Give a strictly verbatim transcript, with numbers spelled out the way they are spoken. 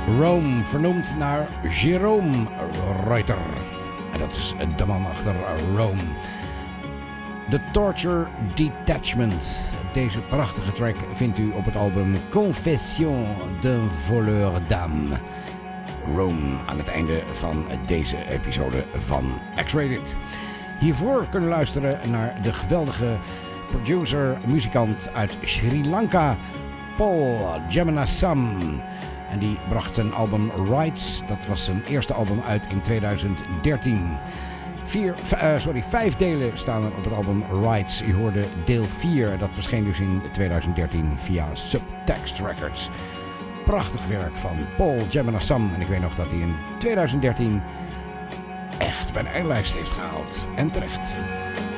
Rome, vernoemd naar Jerome Reuter. En dat is de man achter Rome. The Torture Detachment. Deze prachtige track vindt u op het album Confession d'un voleur d'âme. Rome aan het einde van deze episode van X-Rated. Hiervoor kunnen we luisteren naar de geweldige producer, muzikant uit Sri Lanka, Paul Jemanasam. En die bracht zijn album Rights, dat was zijn eerste album, uit in tweeduizend dertien. Vier, uh, sorry, vijf delen staan er op het album Rights. U hoorde deel vier, dat verscheen dus in tweeduizend dertien via Subtext Records. Prachtig werk van Paul Jemanasam. En ik weet nog dat hij in tweeduizend dertien echt bij de eindlijst heeft gehaald. En terecht.